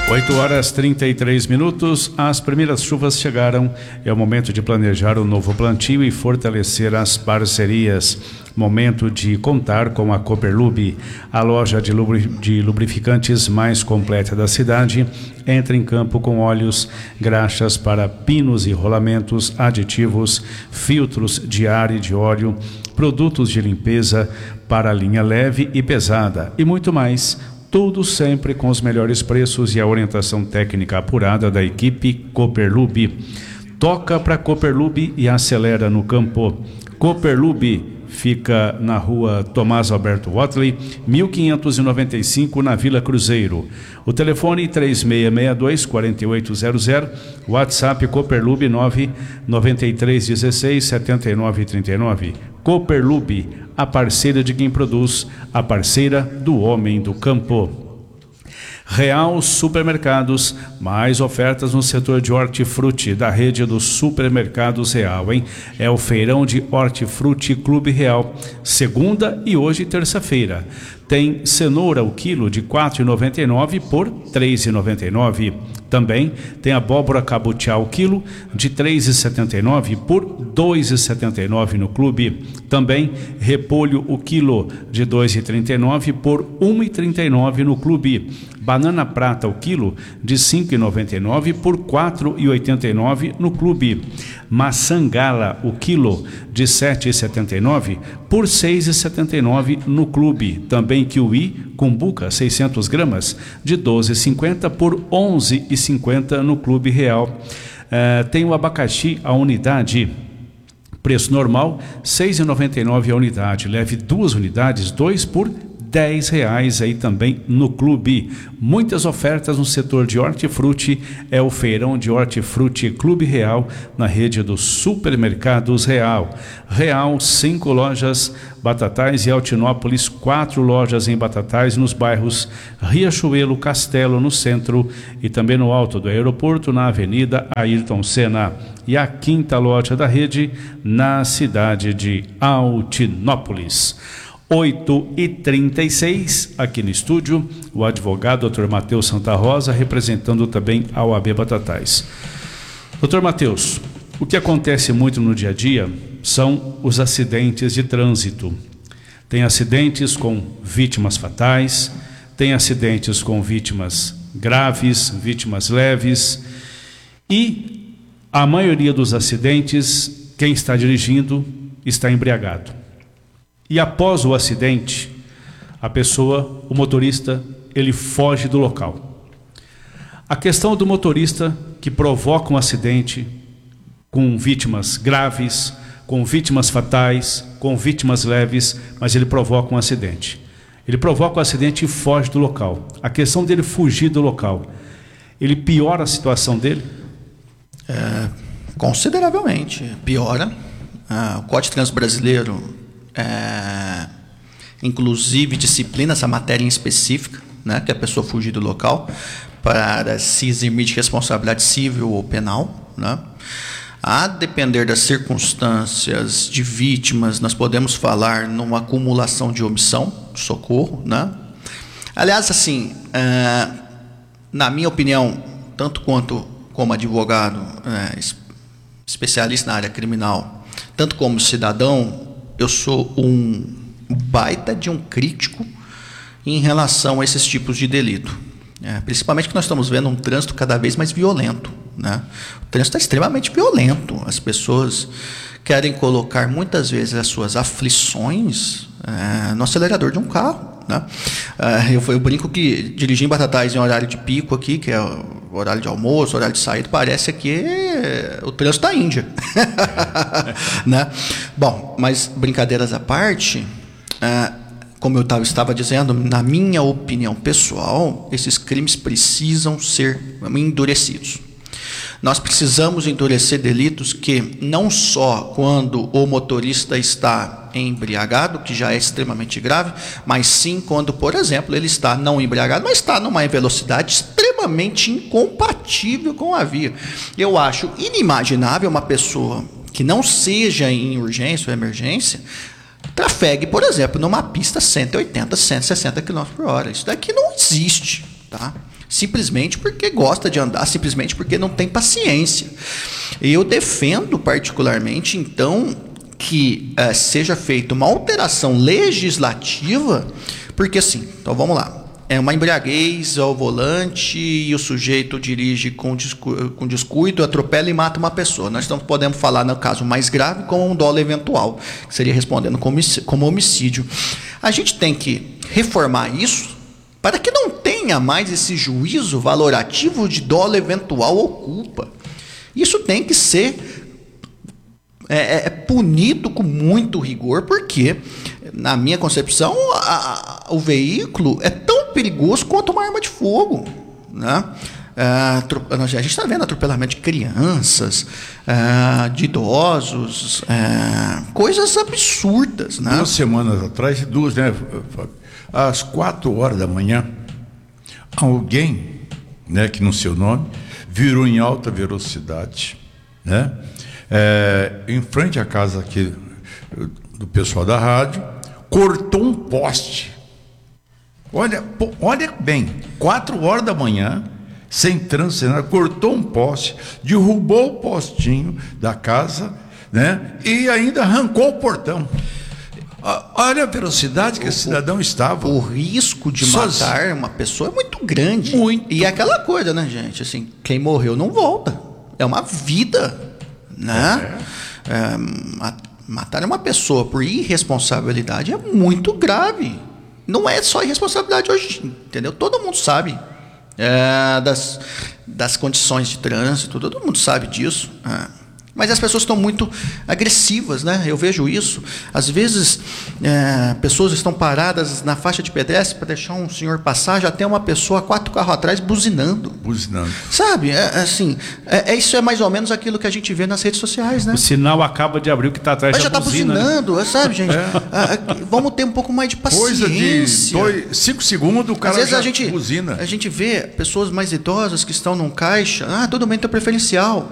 8h33. As primeiras chuvas chegaram. É o momento de planejar o novo plantio e fortalecer as parcerias. Momento de contar com a Cooperlube, a loja de lubrificantes mais completa da cidade. Entra em campo com óleos, graxas para pinos e rolamentos, aditivos, filtros de ar e de óleo, produtos de limpeza para a linha leve e pesada e muito mais. Tudo sempre com os melhores preços e a orientação técnica apurada da equipe Cooperlube. Toca para Cooperlube e acelera no campo. Cooperlube fica na rua Tomás Alberto Watley, 1595, na Vila Cruzeiro. O telefone 3662-4800, WhatsApp Cooperlube 99316-7939. Cooperlube, a parceira de quem produz, a parceira do homem do campo. Real Supermercados, mais ofertas no setor de hortifruti da rede dos supermercados Real, hein? É o feirão de hortifruti Clube Real, segunda e hoje terça-feira. Tem cenoura o quilo de R$ 4,99 por R$ 3,99. Também tem abóbora cabutiá o quilo de R$ 3,79 por R$ 2,79 no clube. Também repolho o quilo de R$ 2,39 por R$ 1,39 no clube. Banana prata o quilo de R$ 5,99 por R$ 4,89 no clube. Maçã gala o quilo de R$ 7,79 por R$ 6,79 no clube. Também kiwi cumbuca 600 gramas de R$ 12,50 por R$ 11,50 no Clube Real. Tem o abacaxi a unidade, preço normal R$ 6,99 a unidade. Leve 2 unidades, 2 por R$ 10 aí também no clube. Muitas ofertas no setor de hortifruti. É o feirão de hortifruti Clube Real, na rede dos supermercados Real. Real, 5 lojas, Batatais e Altinópolis, 4 lojas em Batatais, nos bairros Riachuelo, Castelo, no centro, e também no alto do aeroporto, na Avenida Ayrton Senna. E a 5ª loja da rede, na cidade de Altinópolis. 8h36, aqui no estúdio, o advogado Dr. Matheus Santa Rosa, representando também a OAB Batatais. Dr. Matheus, o que acontece muito no dia a dia são os acidentes de trânsito. Tem acidentes com vítimas fatais, tem acidentes com vítimas graves, vítimas leves, e a maioria dos acidentes, quem está dirigindo está embriagado. E após o acidente, o motorista, ele foge do local. A questão do motorista que provoca um acidente com vítimas graves, com vítimas fatais, com vítimas leves, mas ele provoca um acidente. Ele provoca um acidente e foge do local. A questão dele fugir do local, ele piora a situação dele? Consideravelmente piora. O Código de Trânsito Brasileiro inclusive disciplina essa matéria em específica, né, que a pessoa fugir do local para se eximir de responsabilidade civil ou penal, né? A depender das circunstâncias de vítimas, nós podemos falar numa acumulação de omissão, socorro, né? Aliás, assim, na minha opinião, tanto quanto como advogado, especialista na área criminal, tanto como cidadão, eu sou um baita de um crítico em relação a esses tipos de delito. Principalmente que nós estamos vendo um trânsito cada vez mais violento, né? O trânsito é extremamente violento. As pessoas querem colocar muitas vezes as suas aflições no acelerador de um carro, né? Eu brinco que dirigir em Batatais em horário de pico aqui, que é o horário de almoço, horário de saída, parece que o trânsito da Índia. Né? Bom, mas brincadeiras à parte, como eu estava dizendo, na minha opinião pessoal, esses crimes precisam ser endurecidos. Nós precisamos endurecer delitos que não só quando o motorista está embriagado, que já é extremamente grave, mas sim quando, por exemplo, ele está não embriagado, mas está numa velocidade extremamente incompatível com a via. Eu acho inimaginável uma pessoa que não seja em urgência ou emergência trafegue, por exemplo, numa pista 180, 160 km por hora. Isso daqui não existe, tá? simplesmente porque gosta de andar, simplesmente porque não tem paciência. E eu defendo particularmente, então, que seja feita uma alteração legislativa, porque assim, então vamos lá, é uma embriaguez ao volante e o sujeito dirige com descuido, atropela e mata uma pessoa. Nós podemos falar no caso mais grave com um dolo eventual, que seria respondendo como homicídio. A gente tem que reformar isso para que não tenha mais esse juízo valorativo de dolo eventual ou culpa. Isso tem que ser punido com muito rigor, porque, na minha concepção, o veículo é tão perigoso quanto uma arma de fogo, né? A gente está vendo atropelamento de crianças, de idosos, coisas absurdas, né? 2 semanas atrás, né, às 4 horas da manhã, alguém, né, que não sei o nome, virou em alta velocidade, né, em frente à casa aqui do pessoal da rádio, cortou um poste. Olha bem, 4 horas da manhã, sem trânsito, cortou um poste, derrubou o postinho da casa, né, e ainda arrancou o portão. Olha a velocidade que esse cidadão estava. O risco de matar uma pessoa é muito grande. Muito. E é aquela coisa, né, gente? Assim, quem morreu não volta. É uma vida, né? Matar uma pessoa por irresponsabilidade é muito grave. Não é só irresponsabilidade hoje, entendeu? Todo mundo sabe das condições de trânsito, todo mundo sabe disso. Mas as pessoas estão muito agressivas, né? Eu vejo isso. Às vezes, pessoas estão paradas na faixa de pedestre para deixar um senhor passar, já tem uma pessoa 4 carros atrás buzinando. Sabe? Isso é mais ou menos aquilo que a gente vê nas redes sociais, né? O sinal acaba de abrir, o que está atrás já está buzinando, né? Sabe, gente? Vamos ter um pouco mais de paciência. Coisa de 5 segundos, o cara já buzina. A gente vê pessoas mais idosas que estão num caixa, tudo bem, tem preferencial.